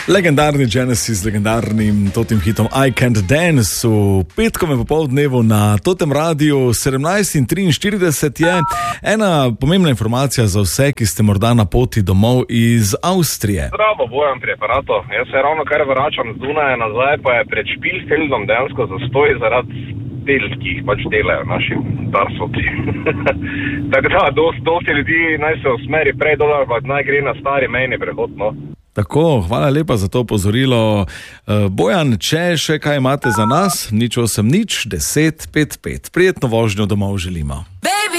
Legendarni Genesis z legendarnim totim hitom I Can't Dance v petkovem popoldnevu na totem radiju 17:43 je ena pomembna informacija za vse, ki ste morda na poti domov iz Avstrije. Zdravo, Bojan pri aparatu. Jaz se ravno kar vračam z Dunaja nazaj, pa je pred Špilfeldom dejansko zastoj zaradi del, ki jih pač delajo naši darsovci. Tako da, dosti ljudi naj se usmeri prej dol, pa naj gre na stari mejni prehod, no. Tako, hvala lepa za to opozorilo. Bojan, če še kaj imate za nas, 080 10 55. Prijetno vožnjo domov želimo.